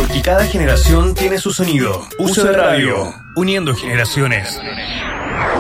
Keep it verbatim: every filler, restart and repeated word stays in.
Y cada generación tiene su sonido. Uso de radio, uniendo generaciones.